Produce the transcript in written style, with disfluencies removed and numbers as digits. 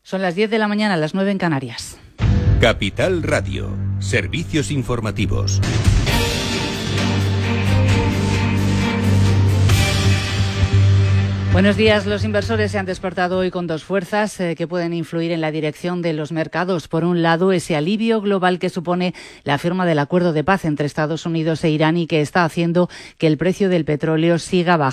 Son las 10 de la mañana, las 9 en Canarias. Capital Radio, servicios informativos. Buenos días. Los inversores se han despertado hoy con dos fuerzas que pueden influir en la dirección de los mercados. Por un lado, ese alivio global que supone la firma del acuerdo de paz entre Estados Unidos e Irán y que está haciendo que el precio del petróleo siga bajando.